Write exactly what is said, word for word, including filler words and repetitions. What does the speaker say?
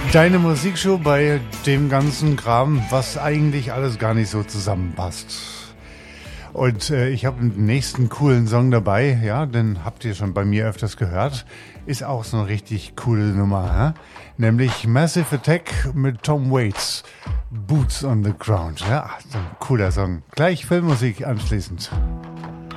Deine Musikshow bei dem ganzen Kram, was eigentlich alles gar nicht so zusammenpasst. Und äh, ich habe einen nächsten coolen Song dabei, ja, den habt ihr schon bei mir öfters gehört. Ist auch so eine richtig coole Nummer, hä? Nämlich Massive Attack mit Tom Waits, Boots on the Ground. Ja, so ein cooler Song. Gleich Filmmusik anschließend.